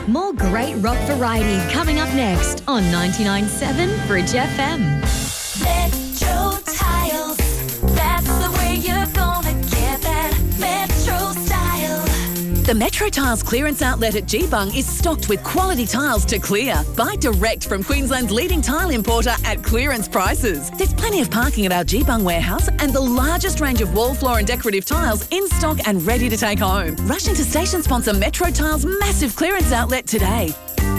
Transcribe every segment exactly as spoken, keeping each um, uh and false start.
More great rock variety coming up next on ninety-nine point seven Bridge F M. Metro Tiles. That's the way you're gonna get that Metro style. The Metro Tiles clearance outlet at Geebung is stocked with quality tiles to clear. Buy direct from Queensland's leading tile importer at clearance prices. There's plenty of parking at our Geebung warehouse and the largest range of wall, floor and decorative tiles in stock and ready to take home. Rush into station sponsor Metro Tiles' massive clearance outlet today.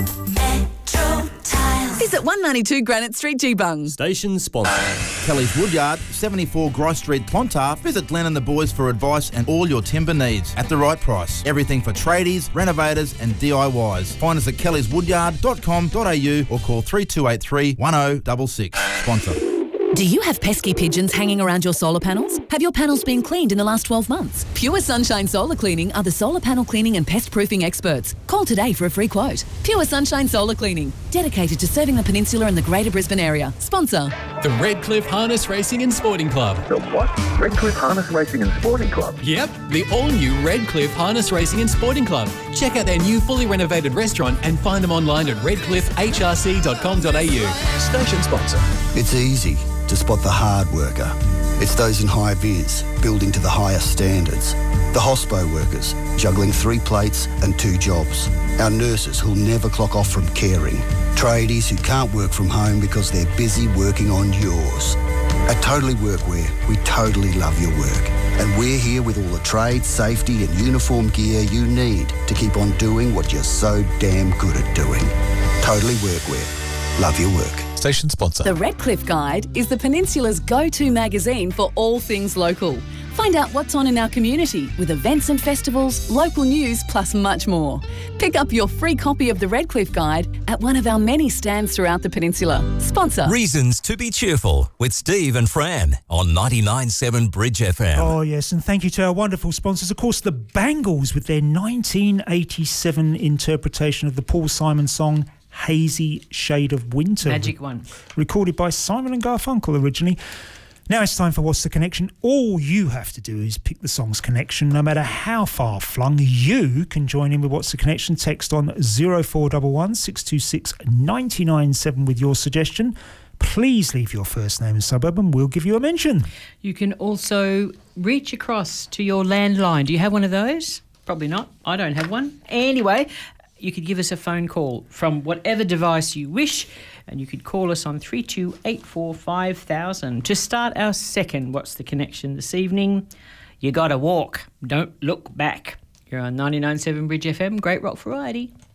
Metro Tiles. Visit one ninety-two Granite Street, Geebung. Station sponsor. Kelly's Woodyard, seventy-four Grice Street, Clontarf. Visit Glenn and the boys for advice and all your timber needs at the right price. Everything for tradies, renovators and D I Ys. Find us at kellys woodyard dot com dot a u or call three two eight three, one oh six six. Sponsor. Do you have pesky pigeons hanging around your solar panels? Have your panels been cleaned in the last twelve months? Pure Sunshine Solar Cleaning are the solar panel cleaning and pest proofing experts. Call today for a free quote. Pure Sunshine Solar Cleaning, dedicated to serving the peninsula and the Greater Brisbane area. Sponsor. The Redcliffe Harness Racing and Sporting Club. The what? Redcliffe Harness Racing and Sporting Club? Yep, the all-new Redcliffe Harness Racing and Sporting Club. Check out their new fully renovated restaurant and find them online at redcliffe h r c dot com dot a u. Station sponsor. It's easy to spot the hard worker. It's those in high vis, building to the highest standards. The hospo workers, juggling three plates and two jobs. Our nurses who'll never clock off from caring. Tradies who can't work from home because they're busy working on yours. At Totally Workwear, we totally love your work. And we're here with all the trade, safety and uniform gear you need to keep on doing what you're so damn good at doing. Totally Workwear. Love your work. Station sponsor. The Redcliffe Guide is the Peninsula's go-to magazine for all things local. Find out what's on in our community with events and festivals, local news, plus much more. Pick up your free copy of the Redcliffe Guide at one of our many stands throughout the peninsula. Sponsor. Reasons to be cheerful with Steve and Fran on ninety-nine point seven Bridge F M. Oh, yes, and thank you to our wonderful sponsors. Of course, the Bangles with their nineteen eighty-seven interpretation of the Paul Simon song Hazy Shade of Winter. Magic one. Recorded by Simon and Garfunkel originally. Now it's time for What's the Connection? All you have to do is pick the song's connection, no matter how far flung. You can join in with What's the Connection. Text on oh four one one, six two six, nine nine seven with your suggestion. Please leave your first name and suburb and we'll give you a mention. You can also reach across to your landline. Do you have one of those? Probably not. I don't have one. Anyway, you could give us a phone call from whatever device you wish, and you could call us on three two eight four five thousand. To start our second What's the Connection this evening, you gotta walk, don't look back. You're on ninety-nine point seven Bridge F M, great rock variety.